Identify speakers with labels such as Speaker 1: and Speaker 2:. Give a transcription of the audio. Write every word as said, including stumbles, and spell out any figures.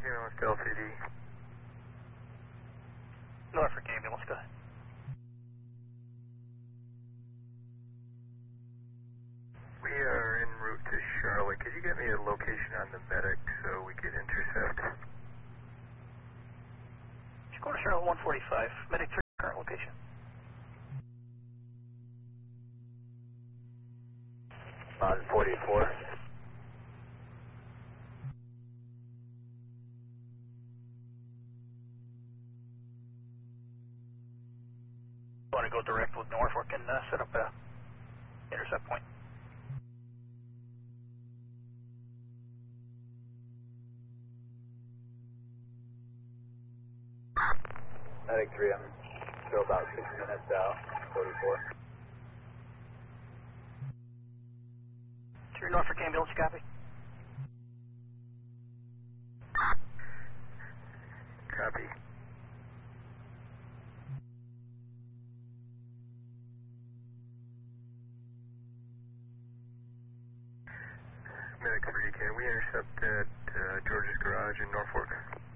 Speaker 1: ambulance to L C D.
Speaker 2: Norfolk ambulance, go ahead.
Speaker 1: We are en route to Charlotte. Could you get me a location on the medic so we could intercept?
Speaker 2: Go to Charlotte one forty-five. Medic three, current location.
Speaker 1: On forty-four.
Speaker 2: Want to go direct with Norfolk and uh, set up a intercept point.
Speaker 3: Medic three, I'm still about six minutes out, forty-four.
Speaker 2: Three Norfolk ambulance, copy.
Speaker 1: Copy. Medic three, can we intercept at uh, George's Garage in Norfolk?